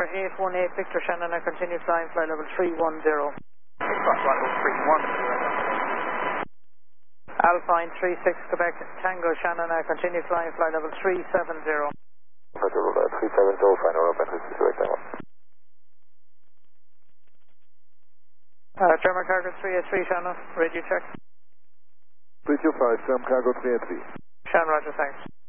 Air 818 Victor Shannon, I continue flying, fly level 310. Alpine 36 Quebec Tango Shannon, I continue flying, fly level 370. 370, final open, German Cargo 383 Shannon, radio check. 325, German Cargo 383. Shannon, roger, thanks.